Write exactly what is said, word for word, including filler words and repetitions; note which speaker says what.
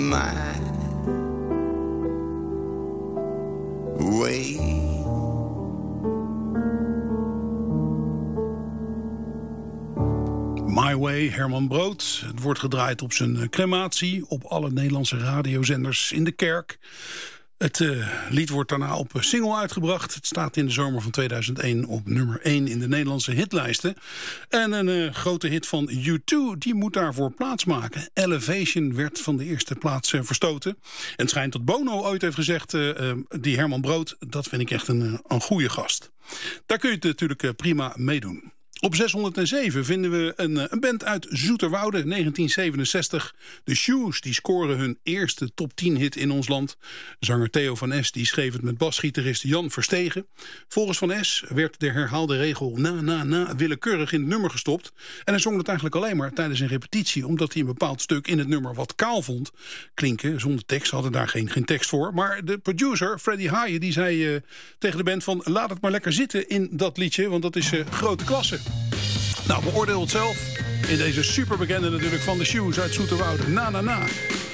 Speaker 1: my way.
Speaker 2: My Way, Herman Brood. Het wordt gedraaid op zijn crematie, op alle Nederlandse radiozenders, in de kerk. Het uh, lied wordt daarna op single uitgebracht. Het staat in de zomer van tweeduizend één op nummer één in de Nederlandse hitlijsten. En een uh, grote hit van U twee, die moet daarvoor plaatsmaken. Elevation werd van de eerste plaats uh, verstoten. En het schijnt dat Bono ooit heeft gezegd, uh, uh, die Herman Brood, dat vind ik echt een, een goede gast. Daar kun je het natuurlijk uh, prima meedoen. Op zeshonderdzeven vinden we een, een band uit Zoeterwoude, negentien zevenenzestig. De Shoes, die scoren hun eerste top tien hit in ons land. Zanger Theo van S die schreef het met basgitarist Jan Verstegen. Volgens Van S werd de herhaalde regel na, na, na willekeurig in het nummer gestopt. En hij zong het eigenlijk alleen maar tijdens een repetitie, omdat hij een bepaald stuk in het nummer wat kaal vond klinken. Zonder tekst, hadden daar geen, geen tekst voor. Maar de producer, Freddy Haaien, die zei uh, tegen de band van, laat het maar lekker zitten in dat liedje, want dat is uh, grote klasse. Nou, beoordeel het zelf. In deze superbekende natuurlijk van de Shoes uit Zoeterwoude. Na, na, na.